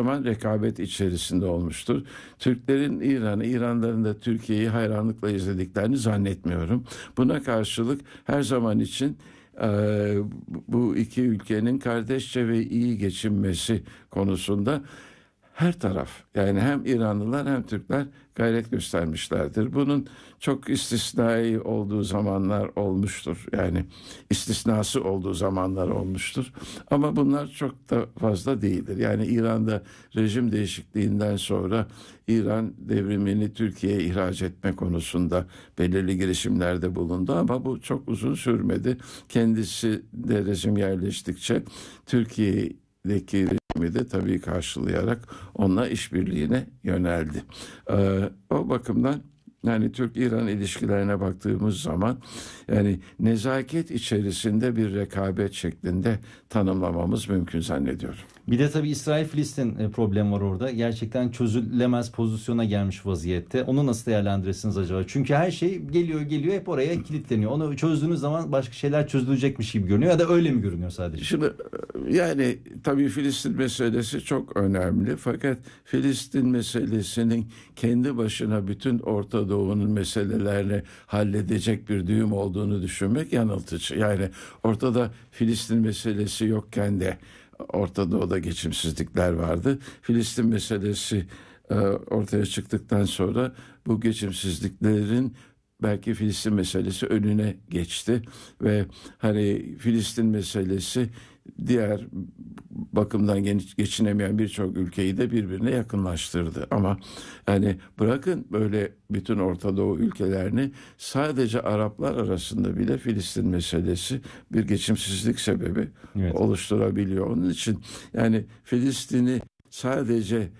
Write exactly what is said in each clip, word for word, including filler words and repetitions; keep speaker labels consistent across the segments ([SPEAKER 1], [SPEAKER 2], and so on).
[SPEAKER 1] zaman rekabet içerisinde olmuştur. Türklerin İran'ı, İranlıların da Türkiye'yi hayranlıkla izlediklerini zannetmiyorum. Buna karşılık her zaman için e, bu iki ülkenin kardeşçe ve iyi geçinmesi konusunda her taraf, yani hem İranlılar hem Türkler gayret göstermişlerdir. Bunun çok istisnai olduğu zamanlar olmuştur. Yani istisnası olduğu zamanlar olmuştur. Ama bunlar çok da fazla değildir. Yani İran'da rejim değişikliğinden sonra İran devrimini Türkiye'ye ihraç etme konusunda belirli girişimlerde bulundu ama bu çok uzun sürmedi. Kendisi de rejim yerleştikçe Türkiye'deki rejimi de tabii karşılayarak onunla işbirliğine yöneldi. Ee, o bakımdan yani Türk-İran ilişkilerine baktığımız zaman yani nezaket içerisinde bir rekabet şeklinde tanımlamamız mümkün zannediyorum.
[SPEAKER 2] Bir de tabii İsrail-Filistin problem var orada. Gerçekten çözülemez pozisyona gelmiş vaziyette. Onu nasıl değerlendirirsiniz acaba? Çünkü her şey geliyor geliyor hep oraya kilitleniyor. Onu çözdüğünüz zaman başka şeyler çözülecekmiş gibi görünüyor ya da öyle mi görünüyor sadece?
[SPEAKER 1] Şimdi yani tabii Filistin meselesi çok önemli fakat Filistin meselesinin kendi başına bütün Orta Doğu'nun meselelerini halledecek bir düğüm olduğunu düşünmek yanıltıcı. Yani ortada Filistin meselesi yokken de Orta Doğu'da geçimsizlikler vardı. Filistin meselesi e, ortaya çıktıktan sonra bu geçimsizliklerin belki Filistin meselesi önüne geçti ve hani Filistin meselesi diğer bakımdan geçinemeyen birçok ülkeyi de birbirine yakınlaştırdı. Ama yani bırakın böyle bütün Orta Doğu ülkelerini, sadece Araplar arasında bile Filistin meselesi bir geçimsizlik sebebi evet. oluşturabiliyor. Onun için yani Filistin'i sadece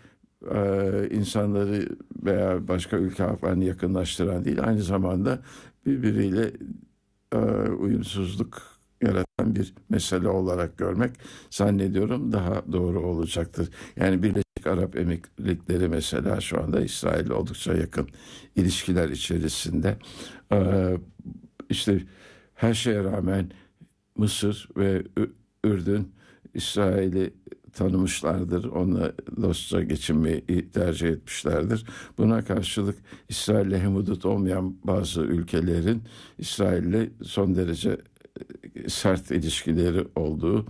[SPEAKER 1] e, insanları veya başka ülke halklarını yakınlaştıran değil, aynı zamanda birbiriyle e, uyumsuzluk yaratan bir mesele olarak görmek zannediyorum daha doğru olacaktır. Yani Birleşik Arap Emirlikleri mesela şu anda İsrail'le oldukça yakın ilişkiler içerisinde. Ee, işte her şeye rağmen Mısır ve Ürdün İsrail'i tanımışlardır. Onunla dostça geçinmeyi tercih etmişlerdir. Buna karşılık İsrail'le hemhudut olmayan bazı ülkelerin İsrail'le son derece sert ilişkileri olduğu,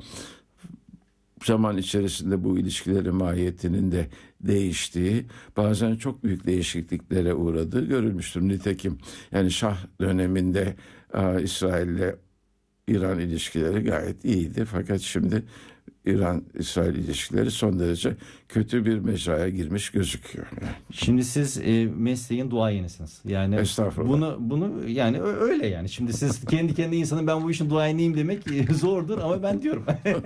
[SPEAKER 1] zaman içerisinde bu ilişkilerin mahiyetinin de değiştiği, bazen çok büyük değişikliklere uğradığı görülmüştür. Nitekim yani Şah döneminde İsrail'le İran ilişkileri gayet iyiydi. Fakat şimdi İran-İsrail ilişkileri son derece kötü bir mecraya girmiş gözüküyor. Yani.
[SPEAKER 2] Şimdi siz e, mesleğin duayenisiniz. Yani
[SPEAKER 1] Estağfurullah.
[SPEAKER 2] Bunu bunu yani öyle yani. Şimdi siz kendi kendi insanın ben bu işin duayeniyim demek zordur ama ben diyorum.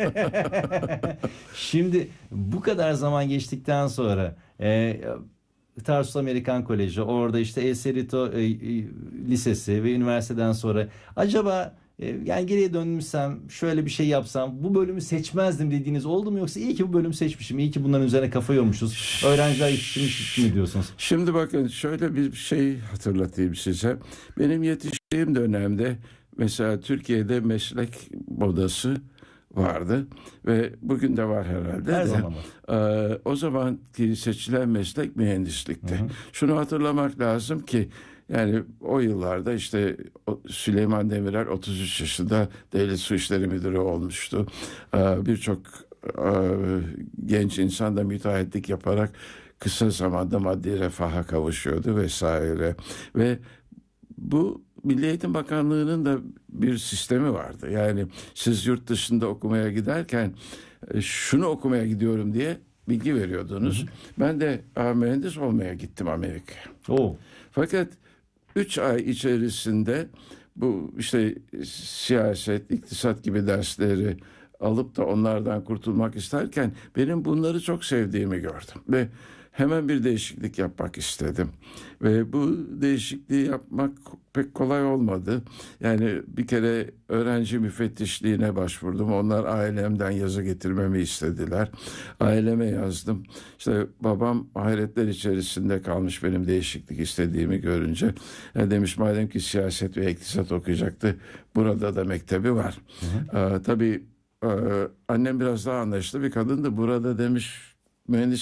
[SPEAKER 2] Şimdi bu kadar zaman geçtikten sonra e, Tarsus Amerikan Koleji, orada işte El Cerrito e, e, Lisesi ve üniversiteden sonra acaba yani geriye dönmüşsem şöyle bir şey yapsam bu bölümü seçmezdim dediğiniz oldu mu, yoksa iyi ki bu bölümü seçmişim, iyi ki bunların üzerine kafa yormuşuz, öğrenciler yetiştirmiş mi diyorsunuz?
[SPEAKER 1] Şimdi bakın şöyle bir şey hatırlatayım size. Benim yetiştiğim dönemde mesela Türkiye'de meslek modası vardı ve bugün de var herhalde.
[SPEAKER 2] Her
[SPEAKER 1] de.
[SPEAKER 2] zaman var.
[SPEAKER 1] Ee, o zamanki seçilen meslek mühendislikti. Hı hı. Şunu hatırlamak lazım ki yani o yıllarda işte Süleyman Demirel otuz üç yaşında Devlet Su İşleri Müdürü olmuştu. Ee, Birçok e, genç insan da müteahhitlik yaparak kısa zamanda maddi refaha kavuşuyordu vesaire. Ve bu Milli Eğitim Bakanlığı'nın da bir sistemi vardı. Yani siz yurt dışında okumaya giderken şunu okumaya gidiyorum diye bilgi veriyordunuz. Hı hı. Ben de mühendis olmaya gittim Amerika'ya.
[SPEAKER 2] Oo.
[SPEAKER 1] Fakat üç ay içerisinde bu işte siyaset, iktisat gibi dersleri alıp da onlardan kurtulmak isterken benim bunları çok sevdiğimi gördüm. Ve hemen bir değişiklik yapmak istedim. Ve bu değişikliği yapmak pek kolay olmadı. Yani bir kere öğrenci müfettişliğine başvurdum. Onlar ailemden yazı getirmemi istediler. Aileme yazdım. İşte babam hayretler içerisinde kalmış benim değişiklik istediğimi görünce. Yani demiş madem ki siyaset ve iktisat okuyacaktı, burada da mektebi var. Hı hı. Ee, tabii e, annem biraz daha anlayışlı bir kadındı. Burada demiş mühendis